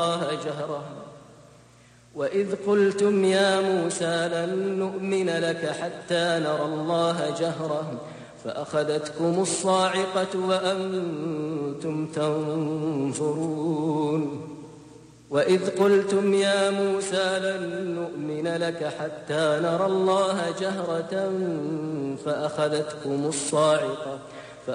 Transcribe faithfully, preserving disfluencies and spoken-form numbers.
جهرة وإذ قلتم يا موسى لن نؤمن لك حتى نرى الله جهرة فأخذتكم الصاعقة وأنتم تنظرون وإذ قلتم يا موسى لن نؤمن لك حتى نرى الله جهرة فأخذتكم الصاعقة